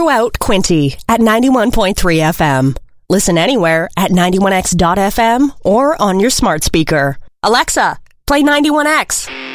out Quinty at 91.3 FM. Listen anywhere at 91x.fm or on your smart speaker. Alexa, play 91X.